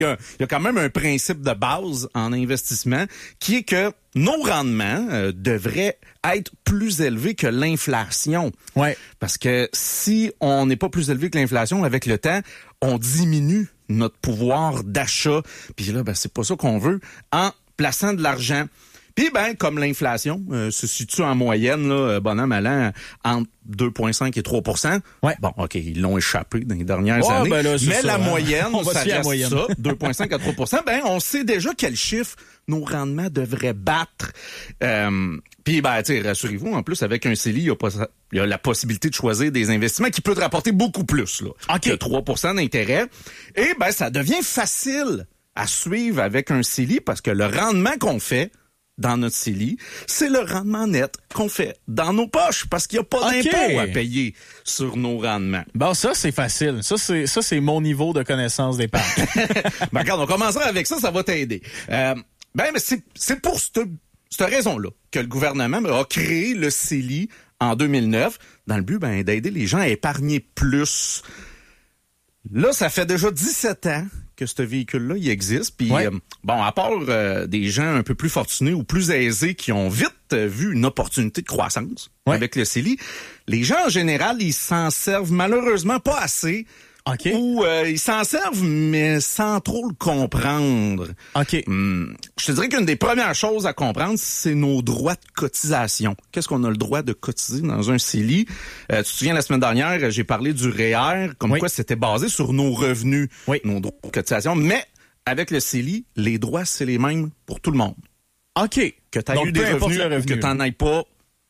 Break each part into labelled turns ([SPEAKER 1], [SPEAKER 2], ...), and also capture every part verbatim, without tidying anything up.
[SPEAKER 1] Il y a, il y a quand même un principe de base en investissement qui est que nos rendements euh, devraient être plus élevés que l'inflation.
[SPEAKER 2] Ouais.
[SPEAKER 1] Parce que si on n'est pas plus élevé que l'inflation, avec le temps, on diminue notre pouvoir d'achat. Puis là, ben, c'est pas ça qu'on veut en plaçant de l'argent. Puis, ben, comme l'inflation euh, se situe en moyenne, là, bon an, mal an, entre deux virgule cinq et trois pour cent.
[SPEAKER 2] Ouais.
[SPEAKER 1] Bon, OK, ils l'ont échappé dans les dernières
[SPEAKER 2] Oh,
[SPEAKER 1] années.
[SPEAKER 2] ben là,
[SPEAKER 1] mais
[SPEAKER 2] ça,
[SPEAKER 1] la
[SPEAKER 2] hein.
[SPEAKER 1] moyenne,
[SPEAKER 2] On va
[SPEAKER 1] ça
[SPEAKER 2] se fier à la
[SPEAKER 1] reste
[SPEAKER 2] moyenne.
[SPEAKER 1] ça, deux virgule cinq à trois pour cent. Ben, on sait déjà quel chiffre nos rendements devraient battre. Euh, Puis, ben, tu sais, rassurez-vous, en plus, avec un C E L I, il y a pas, il y a la possibilité de choisir des investissements qui peuvent te rapporter beaucoup plus, là,
[SPEAKER 2] OK.
[SPEAKER 1] que trois pour cent d'intérêt. Et, ben, ça devient facile à suivre avec un C E L I parce que le rendement qu'on fait dans notre C E L I, c'est le rendement net qu'on fait dans nos poches parce qu'il n'y a pas
[SPEAKER 2] OK.
[SPEAKER 1] d'impôt à payer sur nos rendements.
[SPEAKER 2] Bon, ça, c'est facile. Ça, c'est, ça, c'est mon niveau de connaissance d'épargne.
[SPEAKER 1] Ben, regarde, on commencera avec ça, ça va t'aider. Euh, ben, mais c'est, c'est pour cette, cette raison-là que le gouvernement a créé le C E L I en deux mille neuf dans le but ben, d'aider les gens à épargner plus. Là, ça fait déjà dix-sept ans que ce véhicule-là, il existe. Puis,
[SPEAKER 2] ouais.
[SPEAKER 1] euh, bon, à part euh, des gens un peu plus fortunés ou plus aisés qui ont vite euh, vu une opportunité de croissance
[SPEAKER 2] ouais.
[SPEAKER 1] avec le C E L I, les gens, en général, ils s'en servent malheureusement pas assez.
[SPEAKER 2] OK.
[SPEAKER 1] Ou euh, ils s'en servent, mais sans trop le comprendre.
[SPEAKER 2] OK.
[SPEAKER 1] Hum, je te dirais qu'une des premières choses à comprendre, c'est nos droits de cotisation. Qu'est-ce qu'on a le droit de cotiser dans un C E L I? Euh, tu te souviens, la semaine dernière, j'ai parlé du R E E R, comme
[SPEAKER 2] oui.
[SPEAKER 1] quoi c'était basé sur nos revenus,
[SPEAKER 2] oui.
[SPEAKER 1] nos droits de cotisation. Mais avec le C E L I, les droits, c'est les mêmes pour tout le monde.
[SPEAKER 2] OK.
[SPEAKER 1] Que tu aies eu des revenus,
[SPEAKER 2] revenu.
[SPEAKER 1] que tu n'en ailles pas,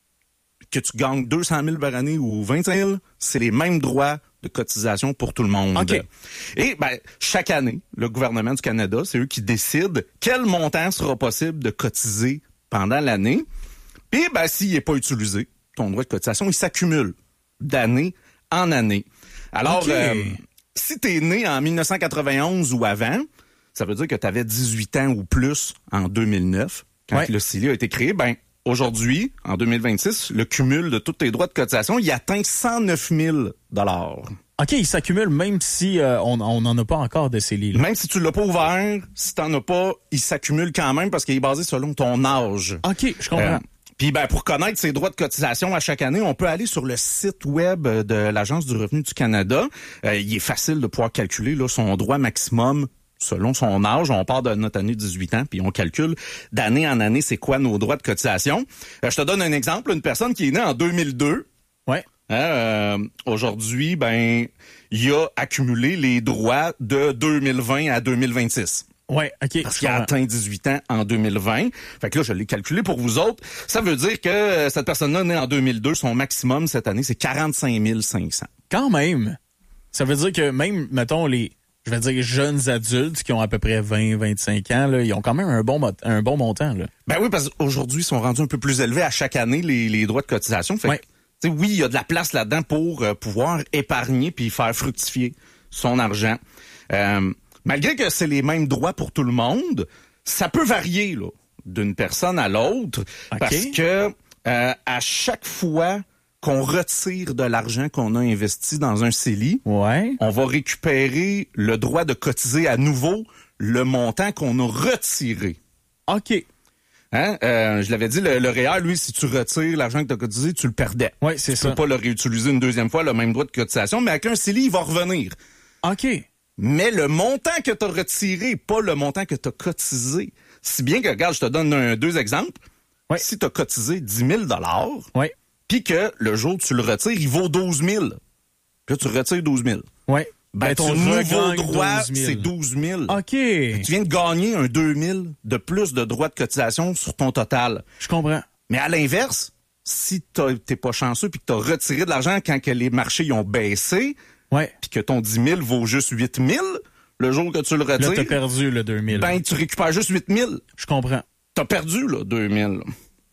[SPEAKER 1] que tu gagnes deux cent mille par année ou vingt-cinq mille, c'est les mêmes droits de cotisation pour tout le monde.
[SPEAKER 2] Okay.
[SPEAKER 1] Et ben chaque année, le gouvernement du Canada, c'est eux qui décident quel montant sera possible de cotiser pendant l'année. Et ben s'il n'est pas utilisé, ton droit de cotisation, il s'accumule d'année en année. Alors,
[SPEAKER 2] okay.
[SPEAKER 1] euh, si tu es né en dix-neuf cent quatre-vingt-onze ou avant, ça veut dire que tu avais dix-huit ans ou plus en deux mille neuf, quand
[SPEAKER 2] ouais.
[SPEAKER 1] le C E L I a été créé. Ben aujourd'hui, en deux mille vingt-six, le cumul de tous tes droits de cotisation, il atteint cent neuf mille dollars.
[SPEAKER 2] OK, il s'accumule même si euh, on n'en a pas encore de C E L I. Là.
[SPEAKER 1] Même si tu l'as pas ouvert, si t'en as pas, il s'accumule quand même parce qu'il est basé selon ton âge.
[SPEAKER 2] OK, je comprends. Euh,
[SPEAKER 1] Puis ben pour connaître ses droits de cotisation à chaque année, on peut aller sur le site web de l'Agence du revenu du Canada. Euh, il est facile de pouvoir calculer là, son droit maximum selon son âge. On part de notre année dix-huit ans, puis on calcule d'année en année c'est quoi nos droits de cotisation. Euh, je te donne un exemple. Une personne qui est née en deux mille deux,
[SPEAKER 2] ouais.
[SPEAKER 1] hein, euh, aujourd'hui, ben il a accumulé les droits de deux mille vingt à deux mille vingt-six.
[SPEAKER 2] Ouais, OK.
[SPEAKER 1] Parce qu'il a atteint dix-huit ans en deux mille vingt. Fait que là, je l'ai calculé pour vous autres. Ça veut dire que cette personne-là, née en deux mille deux, son maximum cette année, c'est quarante-cinq mille cinq cents.
[SPEAKER 2] Quand même. Ça veut dire que même, mettons, les, je vais dire, jeunes adultes qui ont à peu près vingt à vingt-cinq ans, là, ils ont quand même un bon, un bon montant. Là.
[SPEAKER 1] Ben oui, parce qu'aujourd'hui, ils sont rendus un peu plus élevés à chaque année, les, les droits de cotisation. Fait
[SPEAKER 2] ouais.
[SPEAKER 1] que, tu sais, oui, il y a de la place là-dedans pour euh, pouvoir épargner puis faire fructifier son argent. Euh, Malgré que c'est les mêmes droits pour tout le monde, ça peut varier là, d'une personne à l'autre
[SPEAKER 2] okay.
[SPEAKER 1] parce que euh, à chaque fois qu'on retire de l'argent qu'on a investi dans un C E L I,
[SPEAKER 2] ouais.
[SPEAKER 1] on va récupérer le droit de cotiser à nouveau le montant qu'on a retiré.
[SPEAKER 2] OK.
[SPEAKER 1] Hein? Euh, je l'avais dit, le, le R E E R, lui, si tu retires l'argent que tu as cotisé, tu le perdais.
[SPEAKER 2] Oui, c'est ça.
[SPEAKER 1] Tu peux pas le réutiliser une deuxième fois, le même droit de cotisation, mais avec un C E L I, il va revenir.
[SPEAKER 2] OK.
[SPEAKER 1] Mais le montant que tu as retiré, pas le montant que tu as cotisé. Si bien que, regarde, je te donne un, deux exemples.
[SPEAKER 2] Ouais.
[SPEAKER 1] Si tu as cotisé dix mille dollars,
[SPEAKER 2] ouais.
[SPEAKER 1] puis que le jour où tu le retires, il vaut douze mille. Puis là, tu retires douze mille.
[SPEAKER 2] Ouais.
[SPEAKER 1] Ben,
[SPEAKER 2] ben
[SPEAKER 1] ton nouveau droit, c'est douze mille.
[SPEAKER 2] OK.
[SPEAKER 1] Tu viens de gagner un deux mille de plus de droits de cotisation sur ton total.
[SPEAKER 2] Je comprends.
[SPEAKER 1] Mais à l'inverse, si t'es pas chanceux puis que tu as retiré de l'argent quand que les marchés ils ont baissé,
[SPEAKER 2] ouais.
[SPEAKER 1] puis que ton dix mille vaut juste huit mille, le jour que tu le retires...
[SPEAKER 2] Là, t'as perdu le deux mille.
[SPEAKER 1] Ben, tu récupères juste huit mille.
[SPEAKER 2] Je comprends.
[SPEAKER 1] T'as perdu, là, deux mille.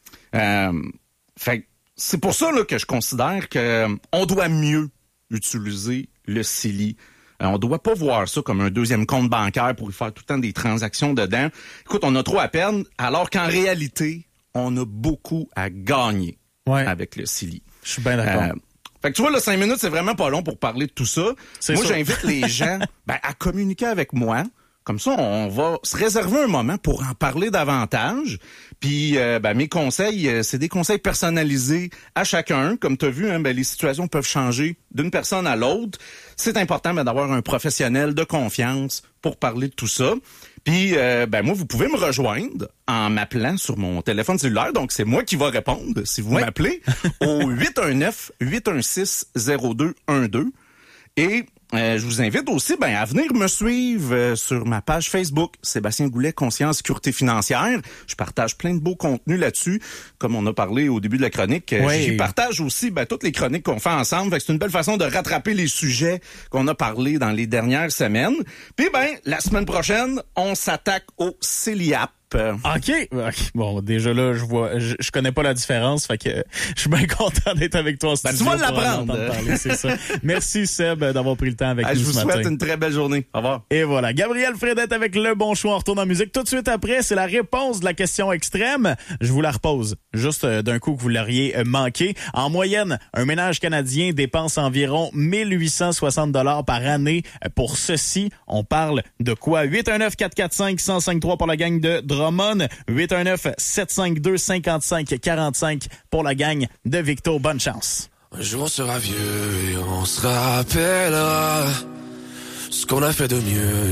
[SPEAKER 1] Euh, fait c'est pour ça là, que je considère que euh, on doit mieux utiliser le C E L I. Euh, on doit pas voir ça comme un deuxième compte bancaire pour y faire tout le temps des transactions dedans. Écoute, on a trop à perdre, alors qu'en réalité, on a beaucoup à gagner
[SPEAKER 2] ouais.
[SPEAKER 1] avec le C E L I.
[SPEAKER 2] Je suis bien d'accord.
[SPEAKER 1] Euh, fait que tu vois, là, cinq minutes, c'est vraiment pas long pour parler de tout ça.
[SPEAKER 2] C'est
[SPEAKER 1] moi,
[SPEAKER 2] ça.
[SPEAKER 1] j'invite les gens ben, à communiquer avec moi. Comme ça, on va se réserver un moment pour en parler davantage. Puis, euh, ben, mes conseils, euh, c'est des conseils personnalisés à chacun. Comme tu as vu, hein, ben, les situations peuvent changer d'une personne à l'autre. C'est important ben, d'avoir un professionnel de confiance pour parler de tout ça. Puis, euh, ben moi, vous pouvez me rejoindre en m'appelant sur mon téléphone cellulaire. Donc, c'est moi qui va répondre si vous oui. m'appelez au huit un neuf, huit un six, zéro deux un deux. Et euh, je vous invite aussi ben, à venir me suivre euh, sur ma page Facebook, Sébastien Goulet, Conscience Sécurité Financière. Je partage plein de beaux contenus là-dessus. Comme on a parlé au début de la chronique, euh, oui. j'y partage aussi ben, toutes les chroniques qu'on fait ensemble. Fait que c'est une belle façon de rattraper les sujets qu'on a parlé dans les dernières semaines. Puis ben, la semaine prochaine, on s'attaque au CELIAP.
[SPEAKER 2] OK. Bon, déjà là, je vois, je, je connais pas la différence, fait que je suis bien content d'être avec toi en studio.
[SPEAKER 1] Ben, tu vas l'apprendre.
[SPEAKER 2] C'est ça. Merci Seb d'avoir pris le temps avec ah, nous ce matin.
[SPEAKER 1] Je vous souhaite une très belle journée. Au revoir.
[SPEAKER 2] Et voilà, Gabriel Fredette avec le bon choix. On retourne en musique. Tout de suite après, c'est la réponse de la question extrême. Je vous la repose, juste d'un coup que vous l'auriez manqué. En moyenne, un ménage canadien dépense environ mille huit cent soixante dollars par année pour ceci. On parle de quoi? huit un neuf, quatre quatre cinq, un zéro cinq trois pour la gang de Drummond, huit un neuf, sept cinq deux, cinq cinq quatre cinq pour la gang de Victo. Bonne chance.
[SPEAKER 3] Un jour on sera vieux et on se rappellera ce qu'on a fait de mieux.